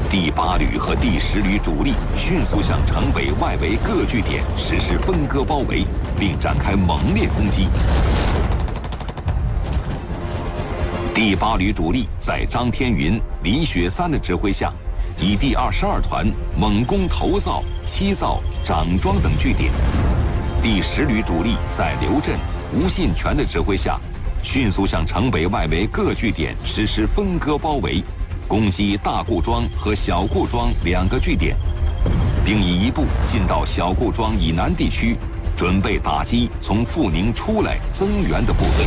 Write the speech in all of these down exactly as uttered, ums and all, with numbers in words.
第八旅和第十旅主力迅速向城北外围各据点实施分割包围，并展开猛烈攻击。第八旅主力在张天云、李雪三的指挥下，以第二十二团猛攻头灶、七灶、长庄等据点。第十旅主力在刘震、吴信全的指挥下，迅速向城北外围各据点实施分割包围，攻击大顾庄和小顾庄两个据点，并以一部进到小顾庄以南地区，准备打击从阜宁出来增援的部队。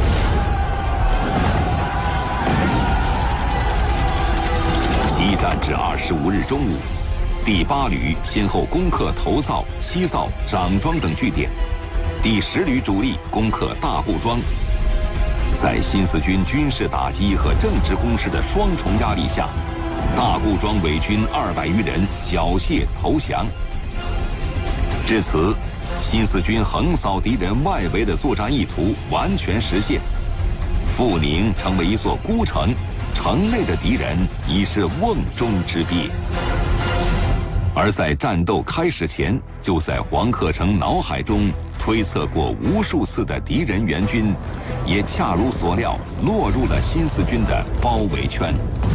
激战至二十五日中午，第八旅先后攻克头灶、七灶、长庄等据点，第十旅主力攻克大顾庄。在新四军军事打击和政治攻势的双重压力下，大顾庄伪军二百余人缴械投降。至此，新四军横扫敌人外围的作战意图完全实现，阜宁成为一座孤城，城内的敌人已是瓮中之鳖。而在战斗开始前，就在黄鹤城脑海中推测过无数次的敌人援军，也恰如所料落入了新四军的包围圈。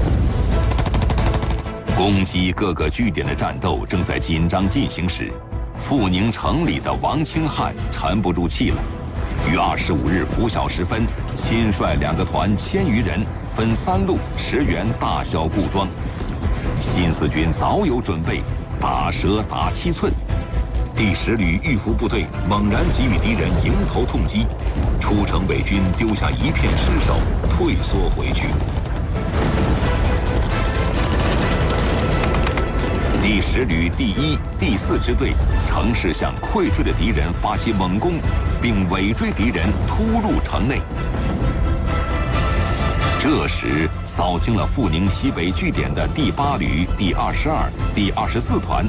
攻击各个据点的战斗正在紧张进行时，阜宁城里的王清汉沉不住气了，于二十五日拂晓时分，亲率两个团千余人，分三路驰援大小顾庄。新四军早有准备，打蛇打七寸。第十旅预伏部队猛然给予敌人迎头痛击，出城伪军丢下一片尸首，退缩回去。第十旅第一、第四支队乘势向溃退的敌人发起猛攻，并尾追敌人突入城内。这时，扫清了阜宁西北据点的第八旅、第二十二、第二十四团